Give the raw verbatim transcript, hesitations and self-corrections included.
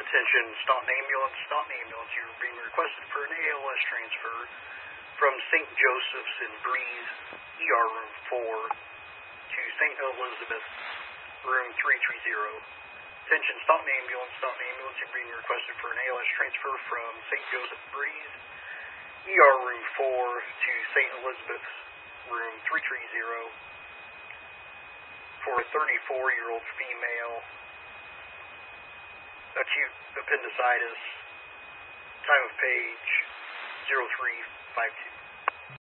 Attention, Staunton Ambulance, Staunton Ambulance, you're being requested for an A L S transfer from Saint Joseph's in Breeze, E R room four, to Saint Elizabeth, room three three zero. Attention, Staunton Ambulance, Staunton Ambulance, you're being requested for an A L S transfer from Saint Joseph Breeze, E R room four, to Saint Elizabeth's, room three three zero, for a thirty-four-year-old female, acute appendicitis, time of page zero three five two.